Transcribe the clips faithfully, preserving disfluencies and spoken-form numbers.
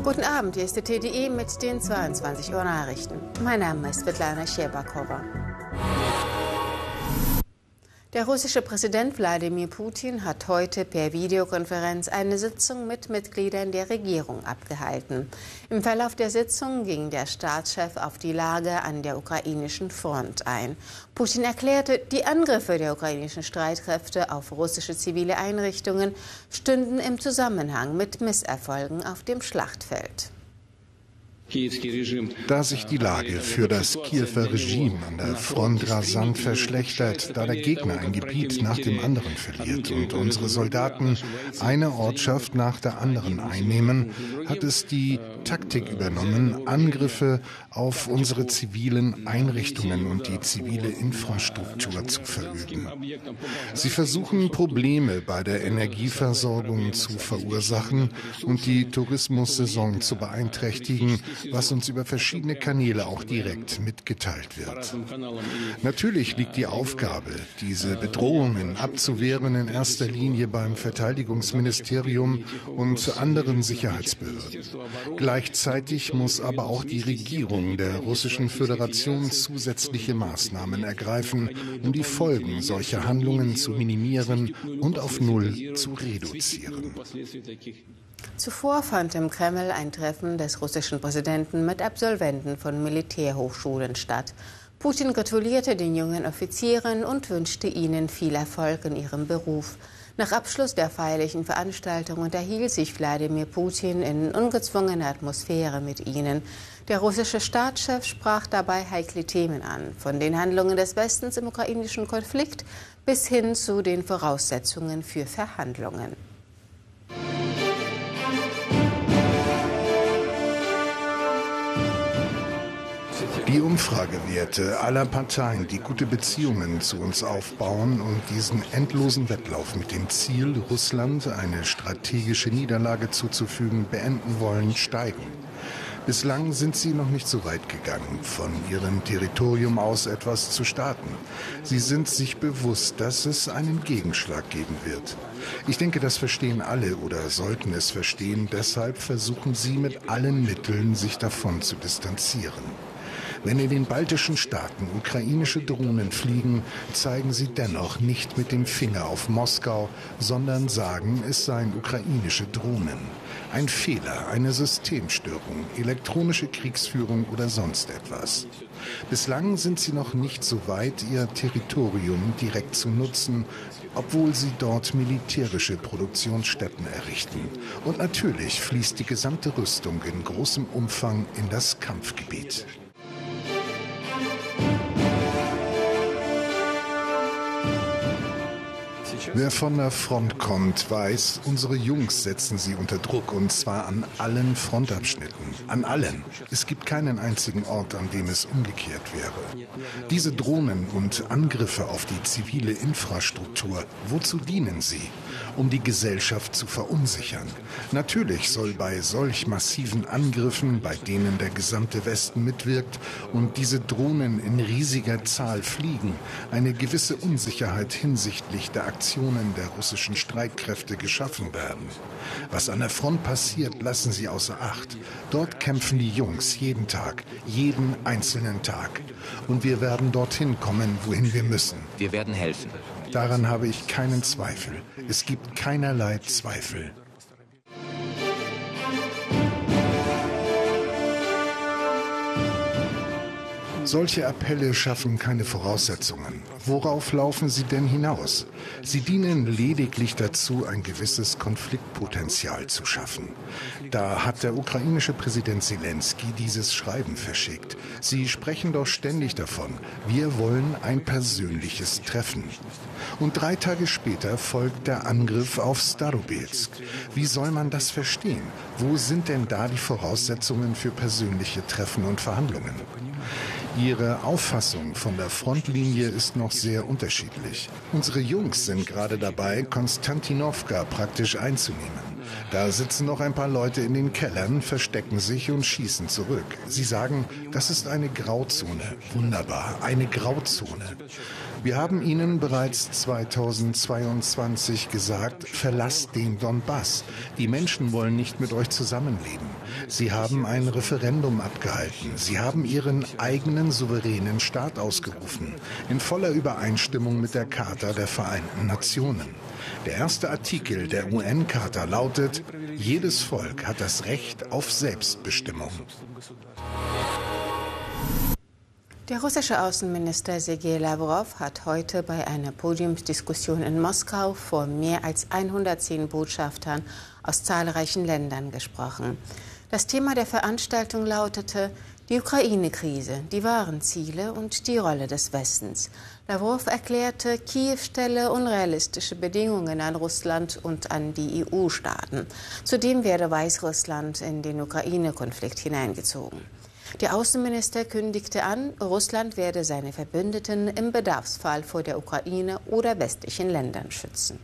Guten Abend, hier ist die T D I mit den zweiundzwanzig Uhr Nachrichten. Mein Name ist Svetlana Scherbakova. Der russische Präsident Wladimir Putin hat heute per Videokonferenz eine Sitzung mit Mitgliedern der Regierung abgehalten. Im Verlauf der Sitzung ging der Staatschef auf die Lage an der ukrainischen Front ein. Putin erklärte, die Angriffe der ukrainischen Streitkräfte auf russische zivile Einrichtungen stünden im Zusammenhang mit Misserfolgen auf dem Schlachtfeld. Da sich die Lage für das Kiewer Regime an der Front rasant verschlechtert, da der Gegner ein Gebiet nach dem anderen verliert und unsere Soldaten eine Ortschaft nach der anderen einnehmen, hat es die Taktik übernommen, Angriffe auf unsere zivilen Einrichtungen und die zivile Infrastruktur zu verüben. Sie versuchen, Probleme bei der Energieversorgung zu verursachen und die Tourismussaison zu beeinträchtigen, was uns über verschiedene Kanäle auch direkt mitgeteilt wird. Natürlich liegt die Aufgabe, diese Bedrohungen abzuwehren, in erster Linie beim Verteidigungsministerium und anderen Sicherheitsbehörden. Gleichzeitig muss aber auch die Regierung der Russischen Föderation zusätzliche Maßnahmen ergreifen, um die Folgen solcher Handlungen zu minimieren und auf Null zu reduzieren. Zuvor fand im Kreml ein Treffen des russischen Präsidenten mit Absolventen von Militärhochschulen statt. Putin gratulierte den jungen Offizieren und wünschte ihnen viel Erfolg in ihrem Beruf. Nach Abschluss der feierlichen Veranstaltung unterhielt sich Wladimir Putin in ungezwungener Atmosphäre mit ihnen. Der russische Staatschef sprach dabei heikle Themen an, von den Handlungen des Westens im ukrainischen Konflikt bis hin zu den Voraussetzungen für Verhandlungen. Die Umfragewerte aller Parteien, die gute Beziehungen zu uns aufbauen und diesen endlosen Wettlauf mit dem Ziel, Russland eine strategische Niederlage zuzufügen, beenden wollen, steigen. Bislang sind sie noch nicht so weit gegangen, von ihrem Territorium aus etwas zu starten. Sie sind sich bewusst, dass es einen Gegenschlag geben wird. Ich denke, das verstehen alle oder sollten es verstehen. Deshalb versuchen sie mit allen Mitteln, sich davon zu distanzieren. Wenn in den baltischen Staaten ukrainische Drohnen fliegen, zeigen sie dennoch nicht mit dem Finger auf Moskau, sondern sagen, es seien ukrainische Drohnen. Ein Fehler, eine Systemstörung, elektronische Kriegsführung oder sonst etwas. Bislang sind sie noch nicht so weit, ihr Territorium direkt zu nutzen, obwohl sie dort militärische Produktionsstätten errichten. Und natürlich fließt die gesamte Rüstung in großem Umfang in das Kampfgebiet. Wer von der Front kommt, weiß, unsere Jungs setzen sie unter Druck, und zwar an allen Frontabschnitten. An allen. Es gibt keinen einzigen Ort, an dem es umgekehrt wäre. Diese Drohnen und Angriffe auf die zivile Infrastruktur, wozu dienen sie? Um die Gesellschaft zu verunsichern. Natürlich soll bei solch massiven Angriffen, bei denen der gesamte Westen mitwirkt und diese Drohnen in riesiger Zahl fliegen, eine gewisse Unsicherheit hinsichtlich der Aktionen der russischen Streitkräfte geschaffen werden. Was an der Front passiert, lassen Sie außer Acht. Dort kämpfen die Jungs jeden Tag, jeden einzelnen Tag. Und wir werden dorthin kommen, wohin wir müssen. Wir werden helfen. Daran habe ich keinen Zweifel. Es gibt keinerlei Zweifel. Solche Appelle schaffen keine Voraussetzungen. Worauf laufen sie denn hinaus? Sie dienen lediglich dazu, ein gewisses Konfliktpotenzial zu schaffen. Da hat der ukrainische Präsident Zelensky dieses Schreiben verschickt. Sie sprechen doch ständig davon, wir wollen ein persönliches Treffen. Und drei Tage später folgt der Angriff auf Starobelsk. Wie soll man das verstehen? Wo sind denn da die Voraussetzungen für persönliche Treffen und Verhandlungen? Ihre Auffassung von der Frontlinie ist noch sehr unterschiedlich. Unsere Jungs sind gerade dabei, Konstantinowka praktisch einzunehmen. Da sitzen noch ein paar Leute in den Kellern, verstecken sich und schießen zurück. Sie sagen, das ist eine Grauzone. Wunderbar, eine Grauzone. Wir haben ihnen bereits zweitausendzweiundzwanzig gesagt, verlasst den Donbass. Die Menschen wollen nicht mit euch zusammenleben. Sie haben ein Referendum abgehalten. Sie haben ihren eigenen souveränen Staat ausgerufen, in voller Übereinstimmung mit der Charta der Vereinten Nationen. Der erste Artikel der U N-Charta lautet, jedes Volk hat das Recht auf Selbstbestimmung. Der russische Außenminister Sergei Lawrow hat heute bei einer Podiumsdiskussion in Moskau vor mehr als hundertzehn Botschaftern aus zahlreichen Ländern gesprochen. Das Thema der Veranstaltung lautete die Ukraine-Krise, die wahren Ziele und die Rolle des Westens. Lawrow erklärte, Kiew stelle unrealistische Bedingungen an Russland und an die E U-Staaten. Zudem werde Weißrussland in den Ukraine-Konflikt hineingezogen. Der Außenminister kündigte an, Russland werde seine Verbündeten im Bedarfsfall vor der Ukraine oder westlichen Ländern schützen.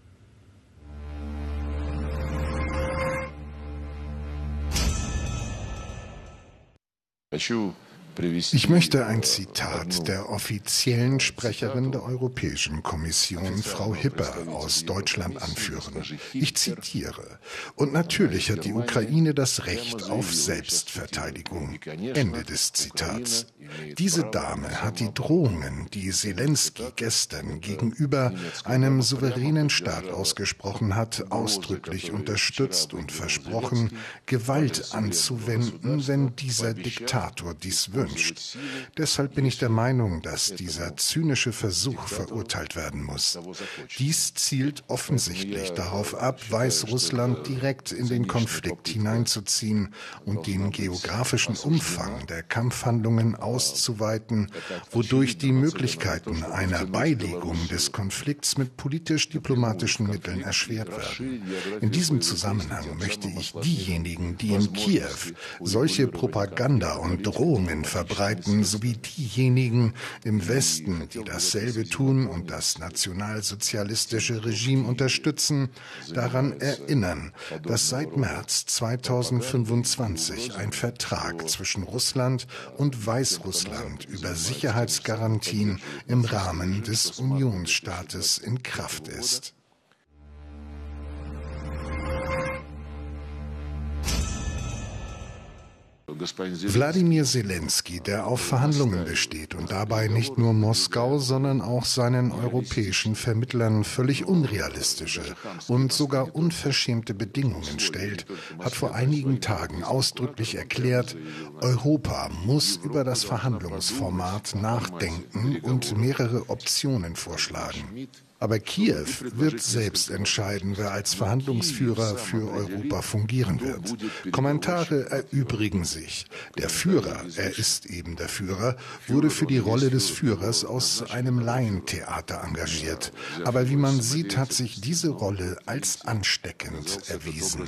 Ich möchte ein Zitat der offiziellen Sprecherin der Europäischen Kommission, Frau Hipper, aus Deutschland anführen. Ich zitiere: Und natürlich hat die Ukraine das Recht auf Selbstverteidigung. Ende des Zitats. Diese Dame hat die Drohungen, die Zelensky gestern gegenüber einem souveränen Staat ausgesprochen hat, ausdrücklich unterstützt und versprochen, Gewalt anzuwenden, wenn dieser Diktator dies wünscht. Deshalb bin ich der Meinung, dass dieser zynische Versuch verurteilt werden muss. Dies zielt offensichtlich darauf ab, Weißrussland direkt in den Konflikt hineinzuziehen und den geografischen Umfang der Kampfhandlungen auszuweiten, wodurch die Möglichkeiten einer Beilegung des Konflikts mit politisch-diplomatischen Mitteln erschwert werden. In diesem Zusammenhang möchte ich diejenigen, die in Kiew solche Propaganda und Drohungen verbreiten, sowie diejenigen im Westen, die dasselbe tun und das nationalsozialistische Regime unterstützen, daran erinnern, dass seit März zweitausendfünfundzwanzig ein Vertrag zwischen Russland und Weißrussland über Sicherheitsgarantien im Rahmen des Unionsstaates in Kraft ist. Wladimir Zelensky, der auf Verhandlungen besteht und dabei nicht nur Moskau, sondern auch seinen europäischen Vermittlern völlig unrealistische und sogar unverschämte Bedingungen stellt, hat vor einigen Tagen ausdrücklich erklärt, Europa muss über das Verhandlungsformat nachdenken und mehrere Optionen vorschlagen. Aber Kiew wird selbst entscheiden, wer als Verhandlungsführer für Europa fungieren wird. Kommentare erübrigen sich. Der Führer, er ist eben der Führer, wurde für die Rolle des Führers aus einem Laientheater engagiert. Aber wie man sieht, hat sich diese Rolle als ansteckend erwiesen.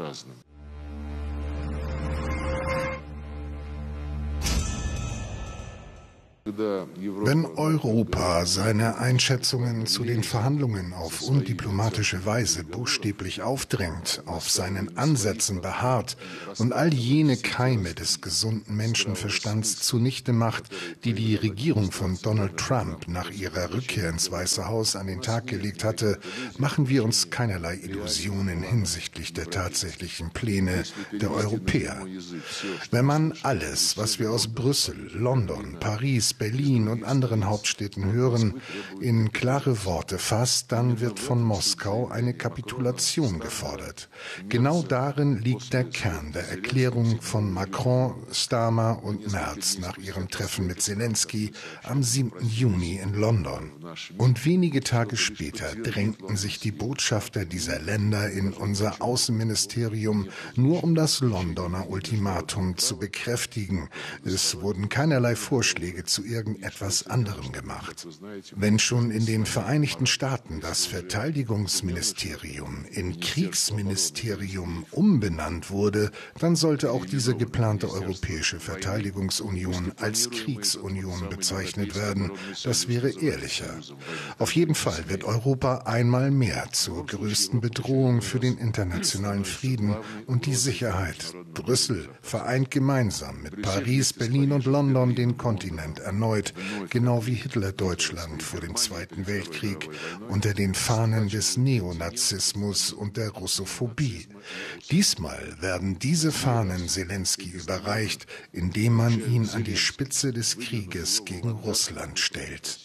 Wenn Europa seine Einschätzungen zu den Verhandlungen auf undiplomatische Weise buchstäblich aufdrängt, auf seinen Ansätzen beharrt und all jene Keime des gesunden Menschenverstands zunichte macht, die die Regierung von Donald Trump nach ihrer Rückkehr ins Weiße Haus an den Tag gelegt hatte, machen wir uns keinerlei Illusionen hinsichtlich der tatsächlichen Pläne der Europäer. Wenn man alles, was wir aus Brüssel, London, Paris, Berlin und anderen Hauptstädten hören, in klare Worte fasst, dann wird von Moskau eine Kapitulation gefordert. Genau darin liegt der Kern der Erklärung von Macron, Starmer und Merz nach ihrem Treffen mit Zelensky am siebten Juni in London. Und wenige Tage später drängten sich die Botschafter dieser Länder in unser Außenministerium, nur um das Londoner Ultimatum zu bekräftigen. Es wurden keinerlei Vorschläge zu irgendetwas anderem gemacht. Wenn schon in den Vereinigten Staaten das Verteidigungsministerium in Kriegsministerium umbenannt wurde, dann sollte auch diese geplante Europäische Verteidigungsunion als Kriegsunion bezeichnet werden. Das wäre ehrlicher. Auf jeden Fall wird Europa einmal mehr zur größten Bedrohung für den internationalen Frieden und die Sicherheit. Brüssel vereint gemeinsam mit Paris, Berlin und London den Kontinent erneut. erneut, genau wie Hitler Deutschland vor dem Zweiten Weltkrieg, unter den Fahnen des Neonazismus und der Russophobie. Diesmal werden diese Fahnen Selenskyj überreicht, indem man ihn an die Spitze des Krieges gegen Russland stellt.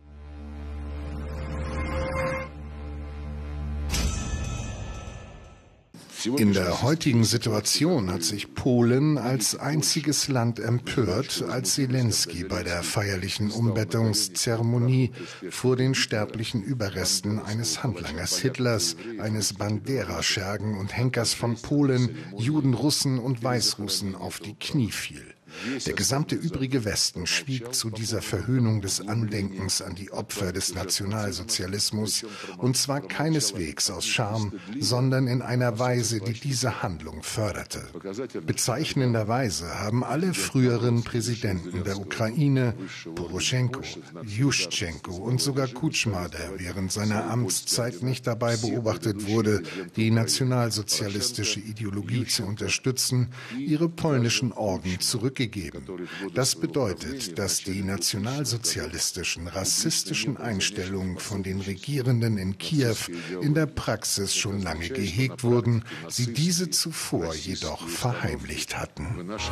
In der heutigen Situation hat sich Polen als einziges Land empört, als Selenskyj bei der feierlichen Umbettungszeremonie vor den sterblichen Überresten eines Handlangers Hitlers, eines Bandera-Schergen und Henkers von Polen, Juden, Russen und Weißrussen auf die Knie fiel. Der gesamte übrige Westen schwieg zu dieser Verhöhnung des Andenkens an die Opfer des Nationalsozialismus, und zwar keineswegs aus Scham, sondern in einer Weise, die diese Handlung förderte. Bezeichnenderweise haben alle früheren Präsidenten der Ukraine, Poroschenko, Juschtschenko und sogar Kutschma, der während seiner Amtszeit nicht dabei beobachtet wurde, die nationalsozialistische Ideologie zu unterstützen, ihre polnischen Orden zurückgegeben. Das bedeutet, dass die nationalsozialistischen, rassistischen Einstellungen von den Regierenden in Kiew in der Praxis schon lange gehegt wurden, sie diese zuvor jedoch verheimlicht hatten.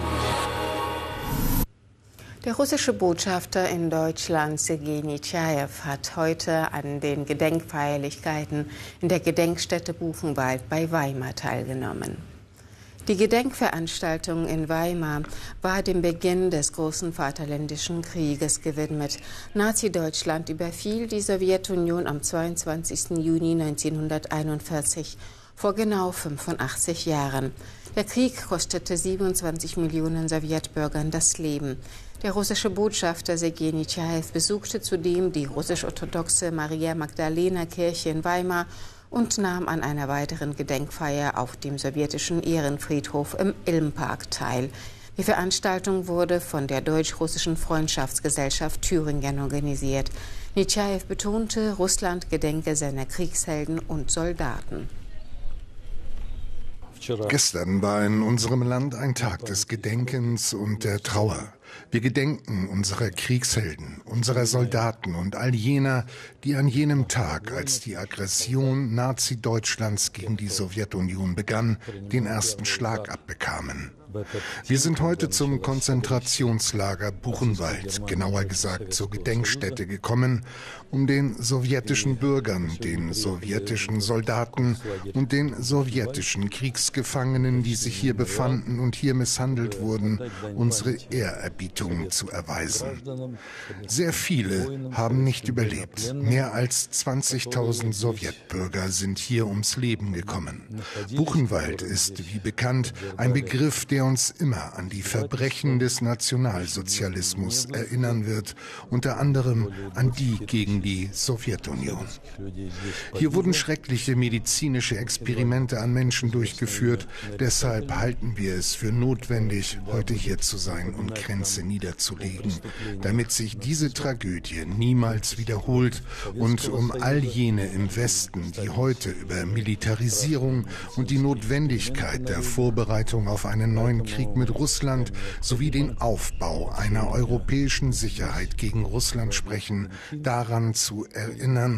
Der russische Botschafter in Deutschland, Sergei Netschajew, hat heute an den Gedenkfeierlichkeiten in der Gedenkstätte Buchenwald bei Weimar teilgenommen. Die Gedenkveranstaltung in Weimar war dem Beginn des großen Vaterländischen Krieges gewidmet. Nazi-Deutschland überfiel die Sowjetunion am zweiundzwanzigsten Juni neunzehnhunderteinundvierzig, vor genau fünfundachtzig Jahren. Der Krieg kostete siebenundzwanzig Millionen Sowjetbürgern das Leben. Der russische Botschafter Sergei Netschajew besuchte zudem die russisch-orthodoxe Maria-Magdalena-Kirche in Weimar und nahm an einer weiteren Gedenkfeier auf dem sowjetischen Ehrenfriedhof im Ilmpark teil. Die Veranstaltung wurde von der Deutsch-Russischen Freundschaftsgesellschaft Thüringen organisiert. Netschajew betonte, Russland gedenke seiner Kriegshelden und Soldaten. Gestern war in unserem Land ein Tag des Gedenkens und der Trauer. Wir gedenken unserer Kriegshelden, unserer Soldaten und all jener, die an jenem Tag, als die Aggression Nazi-Deutschlands gegen die Sowjetunion begann, den ersten Schlag abbekamen. Wir sind heute zum Konzentrationslager Buchenwald, genauer gesagt zur Gedenkstätte gekommen, um den sowjetischen Bürgern, den sowjetischen Soldaten und den sowjetischen Kriegsgefangenen, die sich hier befanden und hier misshandelt wurden, unsere Ehrerbietung zu erweisen. Sehr viele haben nicht überlebt. Mehr als zwanzigtausend Sowjetbürger sind hier ums Leben gekommen. Buchenwald ist, wie bekannt, ein Begriff, der uns immer an die Verbrechen des Nationalsozialismus erinnern wird, unter anderem an die gegen die Sowjetunion. Hier wurden schreckliche medizinische Experimente an Menschen durchgeführt. Deshalb halten wir es für notwendig, heute hier zu sein und Grenze niederzulegen, damit sich diese Tragödie niemals wiederholt und um all jene im Westen, die heute über Militarisierung und die Notwendigkeit der Vorbereitung auf einen neuen Krieg mit Russland sowie den Aufbau einer europäischen Sicherheit gegen Russland sprechen, daran zu erinnern,